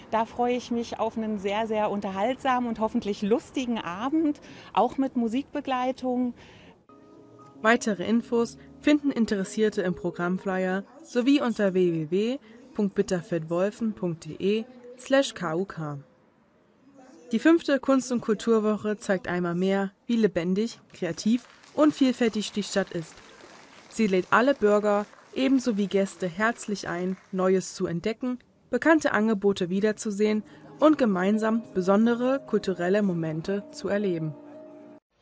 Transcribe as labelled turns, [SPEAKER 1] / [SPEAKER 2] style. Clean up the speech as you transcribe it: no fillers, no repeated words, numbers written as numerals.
[SPEAKER 1] Da freue ich mich auf einen sehr, sehr unterhaltsamen und hoffentlich lustigen Abend, auch mit Musikbegleitung.
[SPEAKER 2] Weitere Infos finden Interessierte im Programmflyer sowie unter www.bitterfettwolfen.de/kuk. Die 5. Kunst- und Kulturwoche zeigt einmal mehr, wie lebendig, kreativ und vielfältig die Stadt ist. Sie lädt alle Bürger ebenso wie Gäste herzlich ein, Neues zu entdecken, bekannte Angebote wiederzusehen und gemeinsam besondere kulturelle Momente zu erleben.